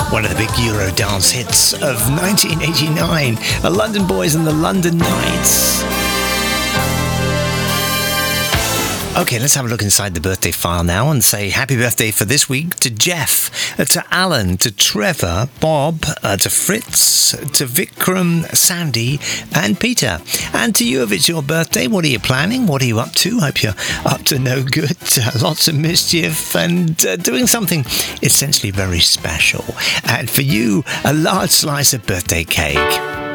One of the big Euro dance hits of 1989, the London Boys and the London Knights. Okay, let's have a look inside the birthday file now and say happy birthday for this week to Jeff, to Alan, to Trevor, Bob, to Fritz, to Vikram, Sandy and Peter. And to you, if it's your birthday, what are you planning? What are you up to? Hope you're up to no good, lots of mischief and doing something essentially very special. And for you, a large slice of birthday cake.